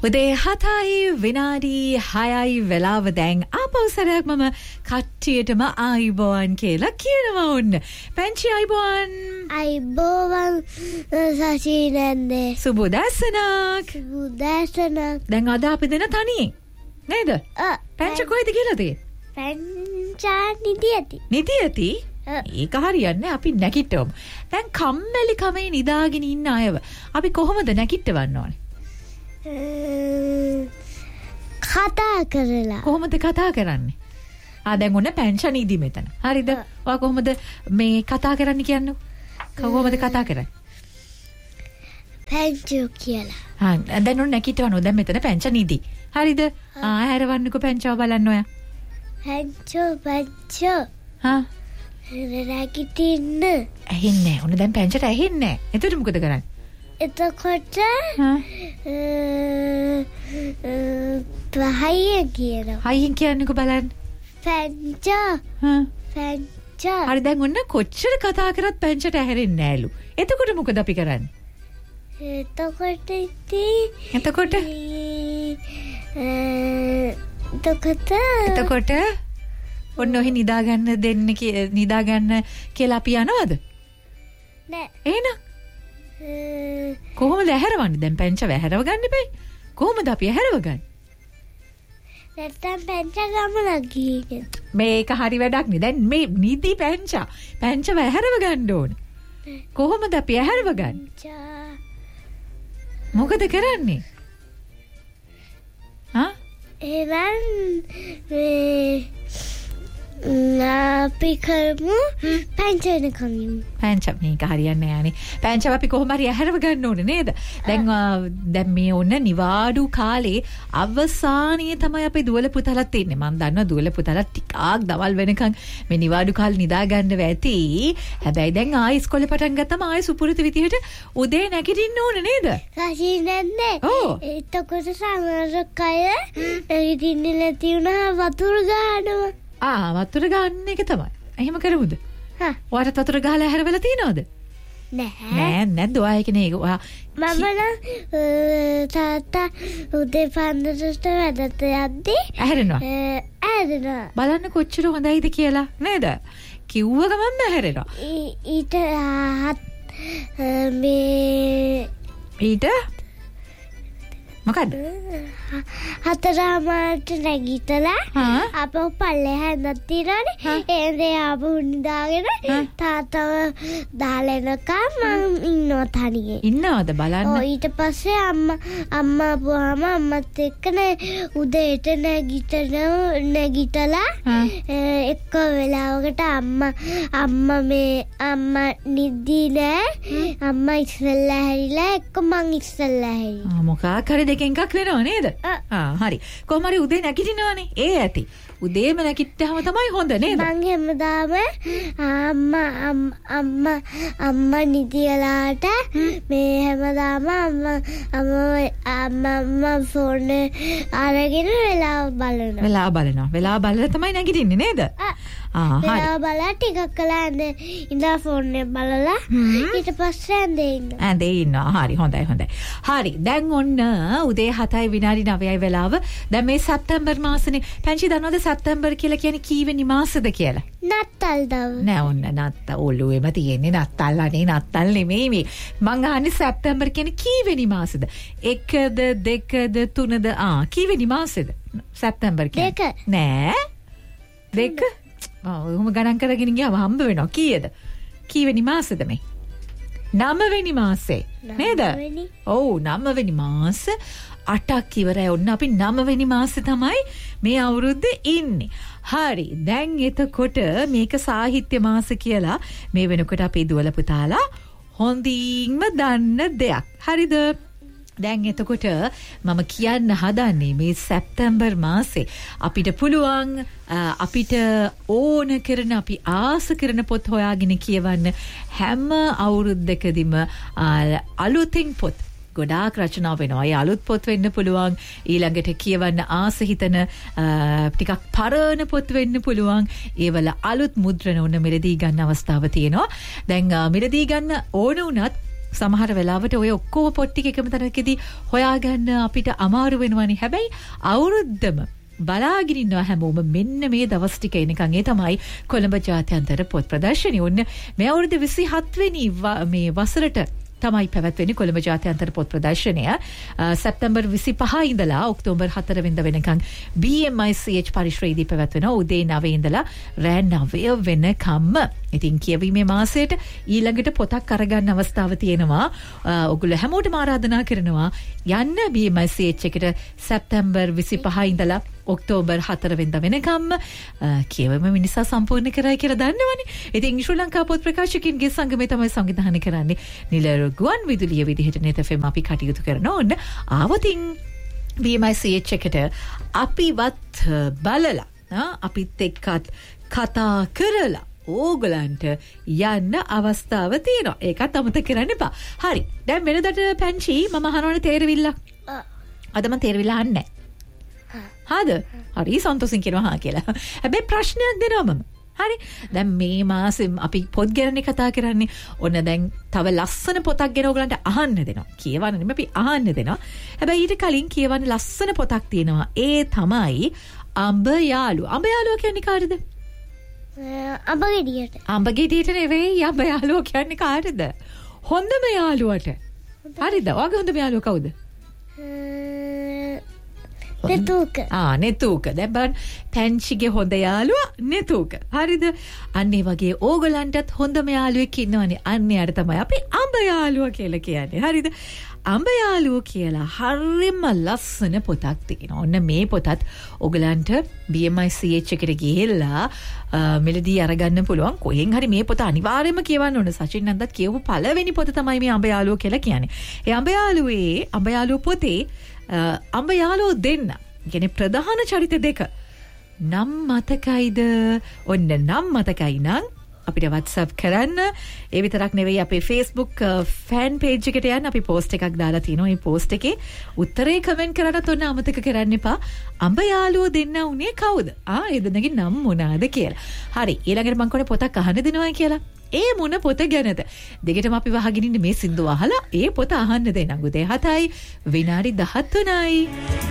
උදේ 7යි විනාඩි 6යි වෙලාව දැන් ආපෞසරයක් මම කට්ටියටම ආයිබෝවන් කියලා කියනවා ඔන්න. පැංචි ආයිබෝවන්. ආයිබෝවන් සචිනන්දේ. සුබෝදෑසනක්. සුබෝදෑසනක්. දැන් අද අපි දෙන තනියෙන් නේද? පැංචි කොහෙද කියලා තියෙන්නේ? පැංචා නිදියති. නිදියති? ඒක හරියන්නේ අපි නැගිටවමු. දැන් කම්මැලි කමේ නිදාගෙන ඉන්න අයව අපි කොහොමද නැගිටවන්න ඕනේ? කතා කරලා. කොහොමද කතා කරන්නේ? දැන් ඔන්න පැංචා නිදි මෙතන. හරිද? ඔයා කොහොමද මේ කතා කරන්න කියන්නේ? කොහොමද කතා කරන්නේ? පැංචෝ කියලා. දැන් ඔන්න නැගිටවනවා. දැන් මෙතන පැංචා නිදි. හරිද? හැරවන්නකෝ පැංචාව බලන්න ඔයා. පැංචෝ. නැගිටින්න. ඇහෙන්නේ නැහැ. ඔන්න දැන් පැංචට ඇහෙන්නේ නැහැ. එතකොට මොකද කරන්නේ? එතකොට හයියෙන් කියනවා. හයියෙන් කියන්නකෝ බලන්න. පැංචා. හරි දැන් ඔන්න කොච්චර කතා කරත් පැංචට ඇහෙන්නේ නැහැලු. එතකොට මොකද අපි කරන්නේ? එතකොට ඔන්න ඔහි නිදාගන්න කියලා අපි යනවද? නෑ. එහෙනම් කොහොමද ඇහැරවන්නේ? දැන් පැංචව ඇහැරව ගන්න බෑ. කොහොමද අපි ඇහැරව ගන්නේ? නැත්තම් පැංචා ගමනක් ගිහින්. මේක හරි වැඩක් නේ. දැන් මේ නිදි පැංචව ඇහැරව ගන්න ඕන. කොහොමද අපි ඇහැරව ගන්නේ? මොකද කරන්නේ? අපි කරමු පැංචන කමින්. පැංචා මේක හරියන්නේ නෑනේ. පැංචාව අපි කොහොම හරි ඇහැරව ගන්න ඕනේ නේද? දැන් මේ ඔන්න නිවාඩු කාලේ අවසානයේ තමයි අපි දුවල පුතලත් ඉන්නේ. මම දන්නවා දුවල පුතලත් ටිකක් දවල් වෙනකන් මේ නිවාඩු කාලේ නිදා ගන්නව ඇති. හැබැයි දැන් ආයි ඉස්කෝලේ පටන් ගත්තම ආයි සුපුරුදු විදිහට උදේ නැගිටින්න ඕනේ නේද? රාශීනන්නේ. එතකොට සමහරක් අය නැගිටින්නේ නැති වුණා වතුර ගන්නවා. වතුර ගන්න එක තමයි. එහෙම කරමුද? ඔයාට වතුර ගහලා හැරවලා තියනවද? නෑ නැද්ද ඔයා එකනේ ඔයා මම නම් තාත්තා උදේ පන්දරට වැඩට යද්දී ඇහැරෙනවා. බලන්න කොච්චර හොඳයිද කියලා නේද? කිව්ව ගමන් ඇහැරෙනවා. ඊට මොකද්ද? 4:00 නැගිටලා අපෝ පල්ලෙහාට තියනනේ. එන්නේ ආපහු නිදාගෙන තාත්තව දාලා එනකම් මම ඉන්නවා තනියෙන්. ඉන්නවද බලන්න? ඊට පස්සේ අම්මා පුවාම අම්මත් එක්ක උදේට නැගිටලා එක්ක වෙලාවකට අම්මා නිදි නෑ. අම්මා ඉස්සෙල්ලා හැරිලා එක්ක මං ඉස්සෙල්ලා හැරි. මොකක් හරි දෙකෙන් එකක් වෙනව නේද? හරි. කොහොම හරි උදේ නැගිටිනවනේ. ඒ ඇති. උදේම නැගිට්ටාම තමයි හොඳ නේද? මං හැමදාම අම්මා නිදිලාට මේ හැමදාම අම්මා ෆෝන් අරගෙන වෙලාව බලනවා. වෙලාව බලලා තමයි නැගිටින්නේ නේද? වෙලාව බලලා ටිකක් කළා ඉඳලා ෆෝන් එක බලලා ඊට පස්සේ ඇඳේ ඉන්නවා. හරි හොඳයි. හරි දැන් ඔන්න උදේ 7යි විනාඩි 9යි වෙලාව. දැන් මේ සැප්තැම්බර් මාසනේ. පැංචි දන්නවද සැප්තැම්බර් කියලා කියන්නේ කීවෙනි මාසෙද කියලා? නත්තල් දවස්. නෑ ඔන්න නත්තල් ඔළුවේම තියෙන්නේ නත්තල් අනේ නත්තල් නෙමෙයි මේ. මං අහන්නේ සැප්තැම්බර් කියන්නේ කීවෙනි මාසෙද? 1ද 2ද 3ද කීවෙනි මාසෙද? සැප්තැම්බර් කියන්නේ. නෑ. 2 ඔහොම ගණන් කරගෙන ගියාම හම්බ වෙනවා. කීයද? කීවෙනි මාසෙද මේ? 9 වෙනි මාසේ නේද? ඔව් 9 වෙනි මාස 8ක් ඉවරයි. ඔන්න අපි 9 වෙනි මාසේ තමයි මේ අවුරුද්දේ ඉන්නේ. හරි. දැන් එතකොට මේක සාහිත්‍ය මාස කියලා මේ වෙනකොට අපේ දුවල පුතාලා හොඳින්ම දන්න දෙයක්. හරිද? දැන් එතකොට මම කියන්න හදන්නේ මේ සැප්තැම්බර් මාසේ අපිට පුළුවන් අපිට ඕන කරන අපි ආස කරන පොත් හොයාගෙන කියවන්න හැම අවුරුද්දකදීම අලුතින් පොත් ගොඩාක් රචනා වෙනවා. ඒ අලුත් පොත් වෙන්න පුළුවන්. ඊළඟට කියවන්න ආස හිතන ටිකක් පරණ පොත් වෙන්න පුළුවන්. ඒවල අලුත් මුද්‍රණ උන මිලදී ගන්න අවස්ථාව තියෙනවා. දැන් මිලදී ගන්න ඕන උනත් සමහර වෙලාවට ඔය ඔක්කොම පොත් ටික එකම තැනකදී හොයාගන්න අපිට අමාරු වෙනවනේ. හැබැයි අවුරුද්දම බලාගෙන ඉන්නවා හැමෝම මෙන්න මේ දවස් ටික එනකන්. ඒ තමයි කොළඹ ජාත්‍යන්තර පොත් ප්‍රදර්ශනය. ඔන්න මේ අවුරුදු 27 වෙනි මේ වසරට තමයි පැවැත්වෙන්නේ කොළඹ ජාත්‍යන්තර පොත් ප්‍රදර්ශනය. සැප්තැම්බර් 25 ඉඳලා ඔක්තෝබර් 4 වෙනිදා වෙනකන් BMICH පරිශ්‍රයේදී පැවැත්වෙනවා. උදේ 9 ඉඳලා රෑ 9 වෙනකම්ම. ඉතින් කියවීමේ මාසයට ඊළඟට පොතක් අරගන්න අවස්ථාව තියෙනවා. ඔයගොල්ලෝ හැමෝටම ආරාධනා කරනවා යන්න BMICH එකට සැප්තැම්බර් 25 ඉඳලා ඔක්තෝබර් 4 වෙනිදා වෙනකම්ම කියවීම මිනිසා සම්පූර්ණ කරයි කියලා දන්නවනේ. ඉතින් ශ්‍රී ලංකා පොත් ප්‍රකාශකයන්ගේ සංගමය තමයි සංවිධානය කරන්නේ. නිලර ගුවන් විදුලිය විදිහට net FM අපි කටයුතු කරනවා. ඔන්න ආවතින් BMICH එකට අපිවත් බලලා අපිත් එක්කත් කතා කරලා ඕගලන්ට යන්න අවස්ථාව තියෙනවා. ඒකත් අමතක කරන්න එපා. හරි. දැන් වෙනදට පැංචි මම අහනවනේ තේරවිල්ල. අද මම තේරවිල්ල අහන්නේ නැහැ. හාද? හරි සන්තෝෂින් කියනවා හා කියලා. හැබැයි ප්‍රශ්නයක් දෙනවා මම. හරි. දැන් මේ මාසෙ අපි පොත් ගැන කතා කරන්නේ. ඔන්න දැන් තව ලස්සන පොතක් ගැන ඕගලන්ට අහන්න දෙනවා. කියවන්න නෙමෙයි අපි අහන්න දෙනවා. හැබැයි ඊට කලින් කියවන්න ලස්සන පොතක් තියෙනවා. ඒ තමයි අඹ යාළුව. අඹ යාළුව කියන්නේ කාටද? අඹගෙඩියට. අඹගෙඩියට නෙවෙයි අඹ යාළුව කියන්නේ කාටද? හොඳම යාළුවට. හරිද? ඔයාගේ හොඳම යාළුව කවුද? නෙතුක. නෙතුක. දැන් බලන්න පැංචිගේ හොඳ යාළුවා නෙතුක. හරිද? අන්න ඒ වගේ ඕගලන්ටත් හොඳම යාළුවෙක් ඉන්නවනේ. අන්න යාට තමයි අපි අඹ යාළුවා කියලා කියන්නේ. හරිද? අඹ යාළුවෝ කියලා හරිම ලස්සන පොතක් තියෙනවා. ඔන්න මේ පොතත් ඔයගලන්ට BMICH එකට ගිහිල්ලා මෙලදී අරගන්න පුළුවන්. කොහෙන් හරි මේ පොත අනිවාර්යයෙන්ම කියවන්න ඕන. සචින් නන්දත් කියවපු පළවෙනි පොත තමයි මේ අඹ යාළුවෝ කියලා කියන්නේ. ඒ අඹ යාළුවෝ පොතේ අඹ යාළුවෝ දෙන්න. කියන්නේ ප්‍රධාන චරිත දෙක. නම් මතකයිද? ඔන්න නම් මතකයි නම් අපිට WhatsApp කරන්න. ඒ විතරක් නෙවෙයි අපේ Facebook fan page එකට යන්න. අපි post එකක් දාලා තිනවා. මේ post එකේ උත්තරේ comment කරන්නත් ඔන්න අමතක කරන්න එපා. අඹ යාළුවෝ දෙන්න උනේ කවුද? ඒ දෙන්නගේ නම් මොනවාද කියලා. හරි. ඊළඟට මම කොහේ පොතක් අහන්න දෙනවා කියලා. ඒ මොන පොත ගැනද? දෙකටම අපි වහගෙන ඉන්න මේ සින්දුව අහලා ඒ පොත අහන්න දෙන්න. උදේ 7යි විනාඩි 13යි.